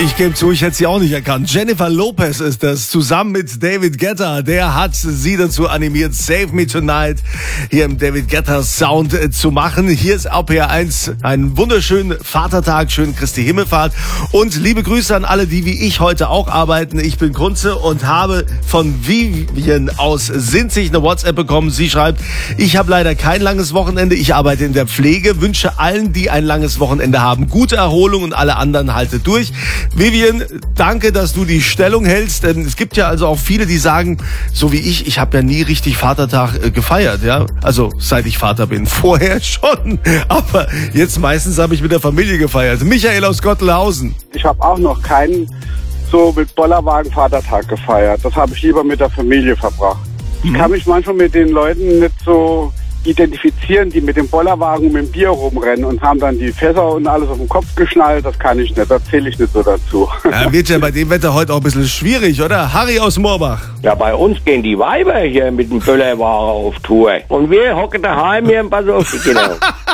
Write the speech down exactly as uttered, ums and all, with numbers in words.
Ich gebe zu, ich hätte sie auch nicht erkannt. Jennifer Lopez ist das, zusammen mit David Guetta. Der hat sie dazu animiert, Save Me Tonight hier im David Guetta Sound äh, zu machen. Hier ist A P R eins, einen wunderschönen Vatertag, schönen Christi Himmelfahrt. Und liebe Grüße an alle, die wie ich heute auch arbeiten. Ich bin Kunze und habe von Vivian aus Sinzig eine WhatsApp bekommen. Sie schreibt, ich habe leider kein langes Wochenende. Ich arbeite in der Pflege. Wünsche allen, die ein langes Wochenende haben, gute Erholung und alle anderen haltet durch. Vivian, danke, dass du die Stellung hältst. Denn es gibt ja also auch viele, die sagen, so wie ich, ich habe ja nie richtig Vatertag äh, gefeiert. Ja, also seit ich Vater bin. Vorher schon, aber jetzt meistens habe ich mit der Familie gefeiert. Michael aus Gottelhausen. Ich habe auch noch keinen so mit Bollerwagen Vatertag gefeiert. Das habe ich lieber mit der Familie verbracht. Ich kann mich manchmal mit den Leuten nicht so identifizieren, die mit dem Bollerwagen und mit dem Bier rumrennen und haben dann die Fässer und alles auf den Kopf geschnallt. Das kann ich nicht, da zähle ich nicht so dazu. Ja, wird ja bei dem Wetter heute auch ein bisschen schwierig, oder? Harry aus Moorbach. Ja, bei uns gehen die Weiber hier mit dem Bollerwagen auf Tour. Und wir hocken daheim hier im Pass auf die Kinder.